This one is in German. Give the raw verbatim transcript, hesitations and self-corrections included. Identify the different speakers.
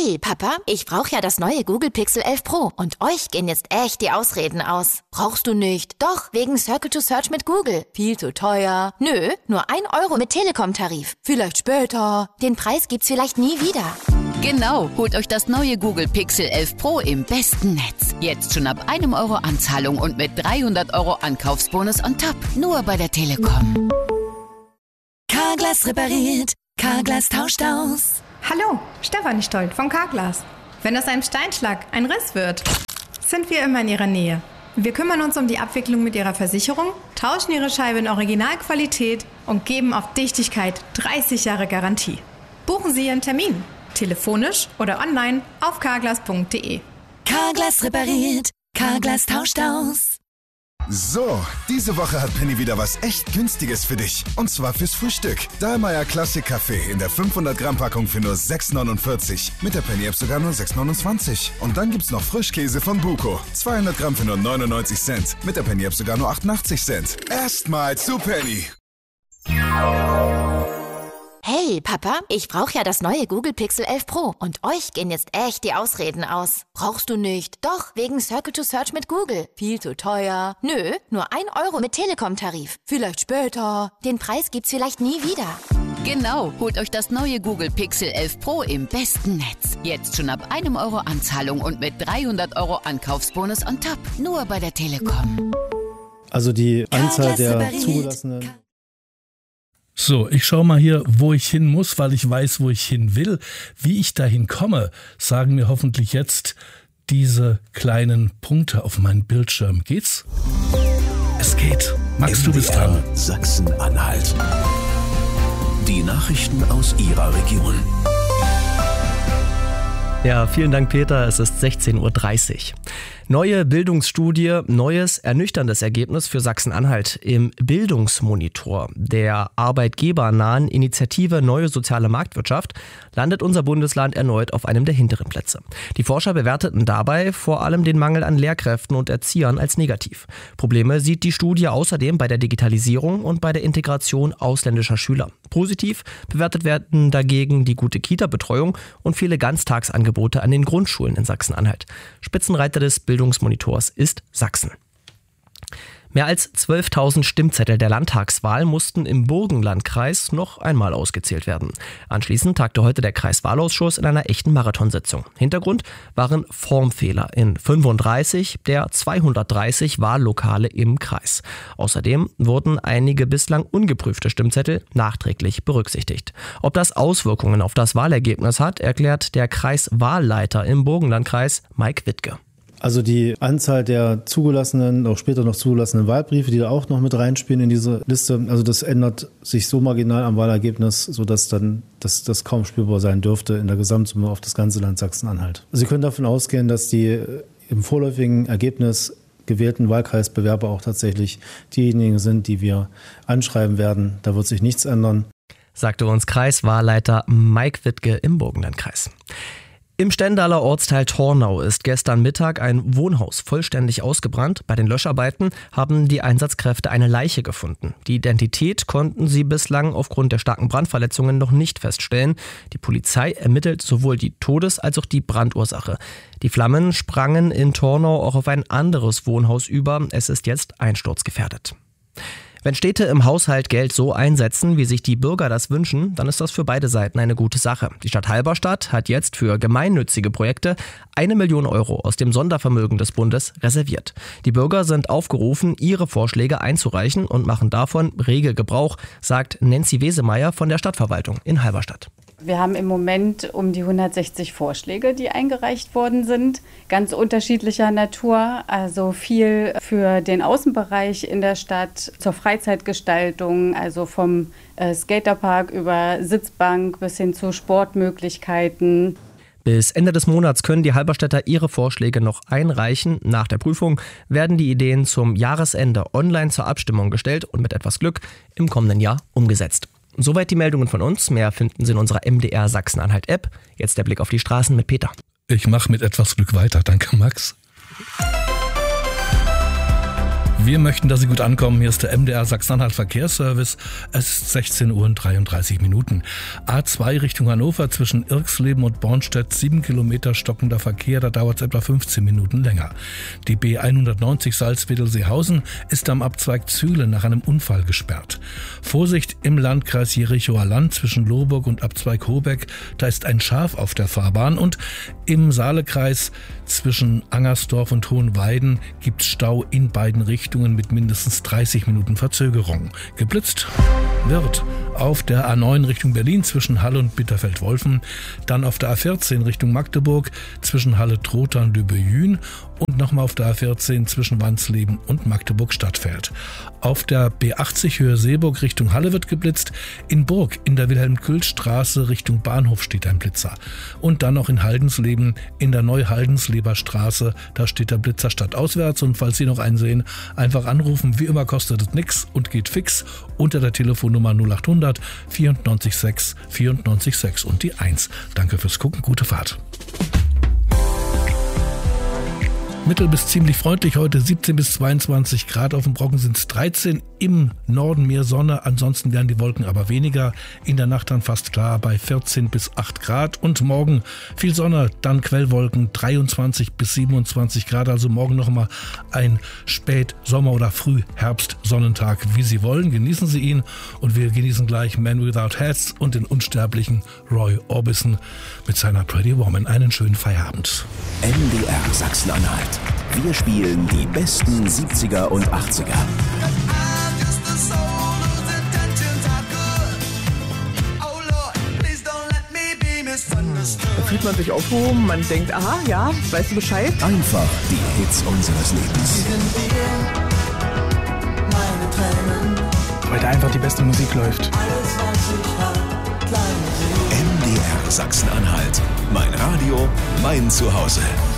Speaker 1: Hey Papa, ich brauche ja das neue Google Pixel elf Pro und euch gehen jetzt echt die Ausreden aus. Brauchst du nicht? Doch, wegen Circle to Search mit Google. Viel zu teuer. Nö, nur ein Euro mit Telekom-Tarif. Vielleicht später. Den Preis gibt's vielleicht nie wieder.
Speaker 2: Genau, holt euch das neue Google Pixel elf Pro im besten Netz. Jetzt schon ab einem Euro Anzahlung und mit dreihundert Euro Ankaufsbonus on top. Nur bei der Telekom.
Speaker 3: Carglass repariert, Carglass tauscht aus.
Speaker 4: Hallo, Stefanie Stolt von Carglass. Wenn aus einem Steinschlag ein Riss wird, sind wir immer in Ihrer Nähe. Wir kümmern uns um die Abwicklung mit Ihrer Versicherung, tauschen Ihre Scheibe in Originalqualität und geben auf Dichtigkeit dreißig Jahre Garantie. Buchen Sie Ihren Termin, telefonisch oder online auf carglass punkt de.
Speaker 3: Carglass repariert, Carglass tauscht aus.
Speaker 5: So, diese Woche hat Penny wieder was echt Günstiges für dich. Und zwar fürs Frühstück. Dahlmeier Classic Kaffee in der fünfhundert Gramm Packung für nur sechs neunundvierzig. Mit der Penny App sogar nur sechs neunundzwanzig. Und dann gibt's noch Frischkäse von Buko. zweihundert Gramm für nur neunundneunzig Cent. Mit der Penny App sogar nur achtundachtzig Cent. Erstmal zu Penny.
Speaker 1: Hey Papa, ich brauche ja das neue Google Pixel elf Pro und euch gehen jetzt echt die Ausreden aus. Brauchst du nicht? Doch, wegen Circle to Search mit Google. Viel zu teuer. Nö, nur ein Euro mit Telekom-Tarif. Vielleicht später. Den Preis gibt's vielleicht nie wieder.
Speaker 2: Genau, holt euch das neue Google Pixel elf Pro im besten Netz. Jetzt schon ab einem Euro Anzahlung und mit dreihundert Euro Ankaufsbonus on top. Nur bei der Telekom.
Speaker 6: Also die Anzahl der zugelassenen...
Speaker 7: So, ich schaue mal hier, wo ich hin muss, weil ich weiß, wo ich hin will. Wie ich dahin komme, sagen mir hoffentlich jetzt diese kleinen Punkte auf meinem Bildschirm. Geht's? Es geht. Max, du bist dran.
Speaker 8: Sachsen-Anhalt. Die Nachrichten aus Ihrer Region.
Speaker 9: Ja, vielen Dank, Peter. Es ist sechzehn Uhr dreißig. Neue Bildungsstudie, neues, ernüchterndes Ergebnis für Sachsen-Anhalt im Bildungsmonitor der arbeitgebernahen Initiative Neue Soziale Marktwirtschaft landet unser Bundesland erneut auf einem der hinteren Plätze. Die Forscher bewerteten dabei vor allem den Mangel an Lehrkräften und Erziehern als negativ. Probleme sieht die Studie außerdem bei der Digitalisierung und bei der Integration ausländischer Schüler. Positiv bewertet werden dagegen die gute Kita-Betreuung und viele Ganztagsangebote an den Grundschulen in Sachsen-Anhalt. Spitzenreiter des Bildungsmonitors ist Sachsen. Mehr als zwölftausend Stimmzettel der Landtagswahl mussten im Burgenlandkreis noch einmal ausgezählt werden. Anschließend tagte heute der Kreiswahlausschuss in einer echten Marathonsitzung. Hintergrund waren Formfehler in fünfunddreißig der zweihundertdreißig Wahllokale im Kreis. Außerdem wurden einige bislang ungeprüfte Stimmzettel nachträglich berücksichtigt. Ob das Auswirkungen auf das Wahlergebnis hat, erklärt der Kreiswahlleiter im Burgenlandkreis, Mike Wittke.
Speaker 6: Also die Anzahl der zugelassenen, auch später noch zugelassenen Wahlbriefe, die da auch noch mit reinspielen in diese Liste, also das ändert sich so marginal am Wahlergebnis, sodass dann dass das kaum spürbar sein dürfte in der Gesamtsumme auf das ganze Land Sachsen-Anhalt. Sie können davon ausgehen, dass die im vorläufigen Ergebnis gewählten Wahlkreisbewerber auch tatsächlich diejenigen sind, die wir anschreiben werden. Da wird sich nichts ändern,
Speaker 9: sagte uns Kreiswahlleiter Mike Wittke im Burgenlandkreis. Im Stendaler Ortsteil Tornau ist gestern Mittag ein Wohnhaus vollständig ausgebrannt. Bei den Löscharbeiten haben die Einsatzkräfte eine Leiche gefunden. Die Identität konnten sie bislang aufgrund der starken Brandverletzungen noch nicht feststellen. Die Polizei ermittelt sowohl die Todes- als auch die Brandursache. Die Flammen sprangen in Tornau auch auf ein anderes Wohnhaus über. Es ist jetzt einsturzgefährdet. Wenn Städte im Haushalt Geld so einsetzen, wie sich die Bürger das wünschen, dann ist das für beide Seiten eine gute Sache. Die Stadt Halberstadt hat jetzt für gemeinnützige Projekte eine Million Euro aus dem Sondervermögen des Bundes reserviert. Die Bürger sind aufgerufen, ihre Vorschläge einzureichen und machen davon rege Gebrauch, sagt Nancy Wesemeyer von der Stadtverwaltung in Halberstadt.
Speaker 10: Wir haben im Moment um die hundertsechzig Vorschläge, die eingereicht worden sind, ganz unterschiedlicher Natur, also viel für den Außenbereich in der Stadt, zur Freizeitgestaltung, also vom äh, Skaterpark über Sitzbank bis hin zu Sportmöglichkeiten.
Speaker 9: Bis Ende des Monats können die Halberstädter ihre Vorschläge noch einreichen. Nach der Prüfung werden die Ideen zum Jahresende online zur Abstimmung gestellt und mit etwas Glück im kommenden Jahr umgesetzt. Soweit die Meldungen von uns. Mehr finden Sie in unserer M D R Sachsen-Anhalt-App. Jetzt der Blick auf die Straßen mit Peter.
Speaker 7: Ich mache mit etwas Glück weiter. Danke, Max. Wir möchten, dass Sie gut ankommen. Hier ist der M D R Sachsen-Anhalt Verkehrsservice. Es ist sechzehn Uhr und dreiunddreißig Minuten. A zwei Richtung Hannover zwischen Irxleben und Bornstedt, sieben Kilometer stockender Verkehr, da dauert es etwa fünfzehn Minuten länger. Die B hundertneunzig Salzwedel-Seehausen ist am Abzweig Zühle nach einem Unfall gesperrt. Vorsicht im Landkreis Jerichower Land zwischen Lohburg und Abzweig Hobeck, da ist ein Schaf auf der Fahrbahn, und im Saalekreis zwischen Angersdorf und Hohenweiden gibt es Stau in beiden Richtungen mit mindestens dreißig Minuten Verzögerung. Geblitzt wird auf der A neun Richtung Berlin zwischen Halle und Bitterfeld-Wolfen, dann auf der A vierzehn Richtung Magdeburg zwischen Halle-Trotha und Lübbe-Jün und nochmal auf der A vierzehn zwischen Wansleben und Magdeburg-Stadtfeld. Auf der B achtzig Höhe Seeburg Richtung Halle wird geblitzt. In Burg in der Wilhelm-Kühl-Straße Richtung Bahnhof steht ein Blitzer. Und dann noch in Haldensleben in der Neu-Haldensleber Straße, da steht der Blitzer stadtauswärts. Und falls Sie noch einen sehen, einfach anrufen. Wie immer kostet es nichts und geht fix unter der Telefonnummer null achthundert vierundneunzig sechs vierundneunzig sechs und die eins. Danke fürs Gucken, gute Fahrt. Mittel bis ziemlich freundlich heute, siebzehn bis zweiundzwanzig Grad, auf dem Brocken sind es dreizehn, im Norden mehr Sonne, ansonsten werden die Wolken aber weniger, in der Nacht dann fast klar bei vierzehn bis acht Grad und morgen viel Sonne, dann Quellwolken, dreiundzwanzig bis siebenundzwanzig Grad, also morgen nochmal ein Spät-Sommer- oder Frühherbst-Sonnentag, wie Sie wollen, genießen Sie ihn, und wir genießen gleich Man Without Hats und den unsterblichen Roy Orbison mit seiner Pretty Woman. Einen schönen Feierabend.
Speaker 8: M D R Sachsen-Anhalt. Wir spielen die besten siebziger und achtziger.
Speaker 11: Da fühlt man sich aufgehoben, man denkt, aha, ja, weißt du Bescheid?
Speaker 8: Einfach die Hits unseres Lebens.
Speaker 12: Weil da einfach die beste Musik läuft.
Speaker 8: M D R Sachsen-Anhalt. Mein Radio, mein Zuhause.